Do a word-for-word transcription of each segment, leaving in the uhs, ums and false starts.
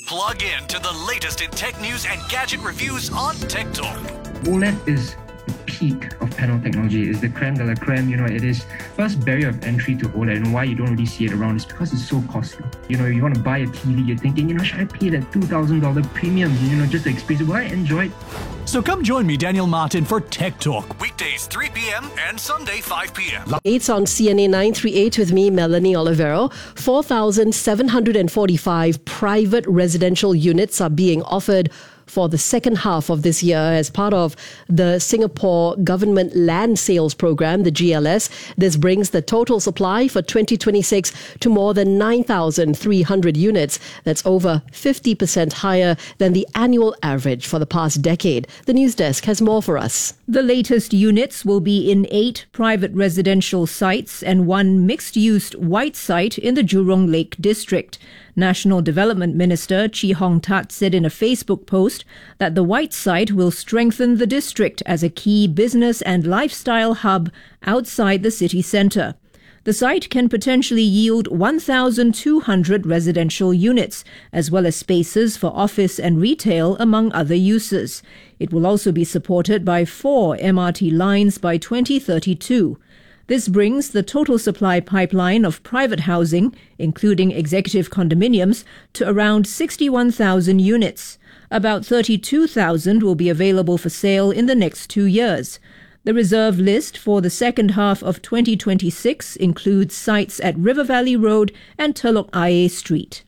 Plug in to the latest in tech news and gadget reviews on Tech Talk. OLED is the peak of panel technology. It's the creme de la creme. You know, it is first barrier of entry to OLED, and why you don't really see it around is because it's so costly. You know, you want to buy a T V, you're thinking, you know, should I pay that two thousand dollars premium, you know, just to experience it? Will I enjoy it? So come join me, Daniel Martin, for Tech Talk, weekdays three p.m. and Sunday five p.m. It's on C N A nine thirty-eight with me, Melanie Olivero. four thousand seven hundred forty-five private residential units are being offered for the second half of this year as part of the Singapore Government Land Sales Program, the G L S. This brings the total supply for twenty twenty-six to more than nine thousand three hundred units. That's over fifty percent higher than the annual average for the past decade. The news desk has more for us. The latest units will be in eight private residential sites and one mixed-use white site in the Jurong Lake District. National Development Minister Chee Hong Tat said in a Facebook post that the white site will strengthen the district as a key business and lifestyle hub outside the city centre. The site can potentially yield one thousand two hundred residential units, as well as spaces for office and retail, among other uses. It will also be supported by four M R T lines by twenty thirty-two. This brings the total supply pipeline of private housing, including executive condominiums, to around sixty-one thousand units. About thirty-two thousand will be available for sale in the next two years. The reserve list for the second half of twenty twenty-six includes sites at River Valley Road and Telok Ayer Street.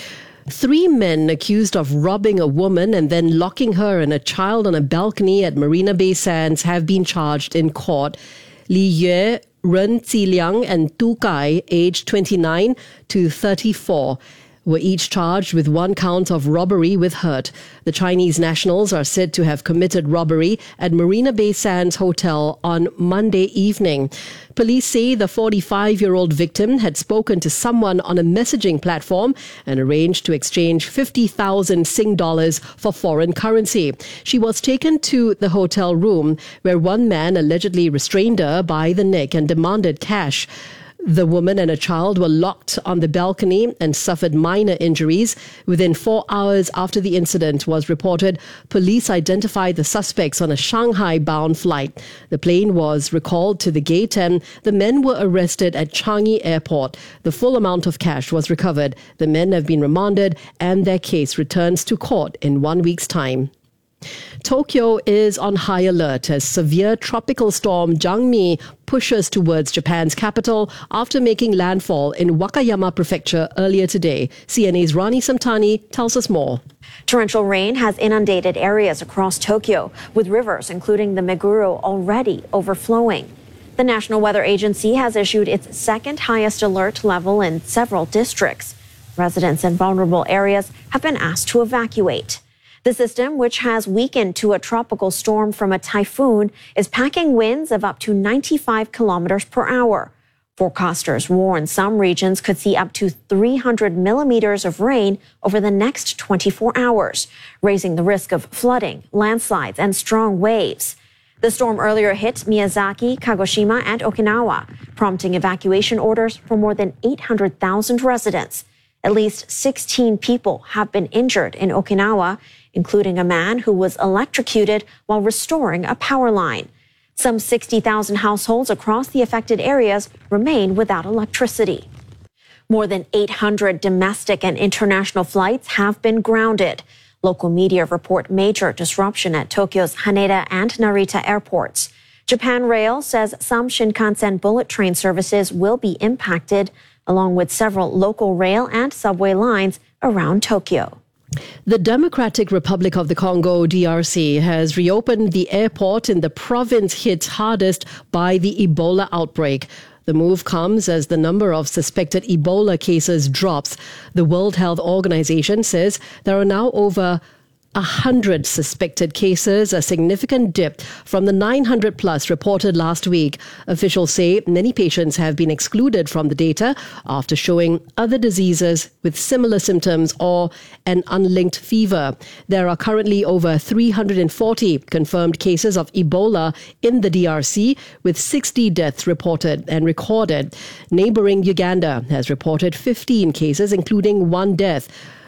Three men accused of robbing a woman and then locking her and a child on a balcony at Marina Bay Sands have been charged in court. Li Yue, Ren Ziliang and Tu Kai, aged twenty-nine to thirty-four, were each charged with one count of robbery with hurt. The Chinese nationals are said to have committed robbery at Marina Bay Sands Hotel on Monday evening. Police say the forty-five-year-old victim had spoken to someone on a messaging platform and arranged to exchange fifty thousand Sing dollars for foreign currency. She was taken to the hotel room where one man allegedly restrained her by the neck and demanded cash. The woman and a child were locked on the balcony and suffered minor injuries. Within four hours after the incident was reported, police identified the suspects on a Shanghai-bound flight. The plane was recalled to the gate and the men were arrested at Changi Airport. The full amount of cash was recovered. The men have been remanded and their case returns to court in one week's time. Tokyo is on high alert as severe tropical storm Jangmi pushes towards Japan's capital after making landfall in Wakayama Prefecture earlier today. C N A's Rani Samtani tells us more. Torrential rain has inundated areas across Tokyo, with rivers including the Meguro already overflowing. The National Weather Agency has issued its second highest alert level in several districts. Residents in vulnerable areas have been asked to evacuate. The system, which has weakened to a tropical storm from a typhoon, is packing winds of up to ninety-five kilometers per hour. Forecasters warn some regions could see up to three hundred millimeters of rain over the next twenty-four hours, raising the risk of flooding, landslides, and strong waves. The storm earlier hit Miyazaki, Kagoshima, and Okinawa, prompting evacuation orders for more than eight hundred thousand residents. At least sixteen people have been injured in Okinawa, including a man who was electrocuted while restoring a power line. Some sixty thousand households across the affected areas remain without electricity. More than eight hundred domestic and international flights have been grounded. Local media report major disruption at Tokyo's Haneda and Narita airports. Japan Rail says some Shinkansen bullet train services will be impacted, along with several local rail and subway lines around Tokyo. The Democratic Republic of the Congo, D R C, has reopened the airport in the province hit hardest by the Ebola outbreak. The move comes as the number of suspected Ebola cases drops. The World Health Organization says there are now over one hundred suspected cases, a significant dip from the nine hundred plus reported last week. Officials say many patients have been excluded from the data after showing other diseases with similar symptoms or an unlinked fever. There are currently over three hundred forty confirmed cases of Ebola in the D R C, with sixty deaths reported and recorded. Neighboring Uganda has reported fifteen cases, including one death.